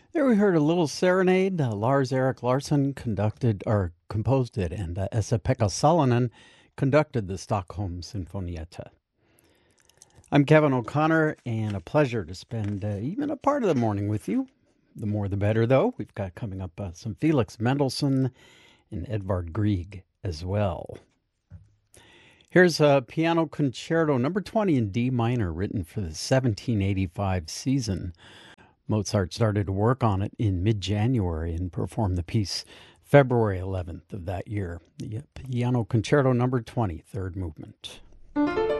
There we heard a little serenade. Lars Erik Larsson conducted or composed it, and Esa-Pekka Salonen conducted the Stockholm Sinfonietta. I'm Kevin O'Connor, and a pleasure to spend even a part of the morning with you. The more the better, though. We've got coming up some Felix Mendelssohn and Edvard Grieg as well. Here's a piano concerto number 20 in D minor, written for the 1785 season. Mozart started to work on it in mid-January and performed the piece February 11th of that year. The piano concerto number 20, third movement.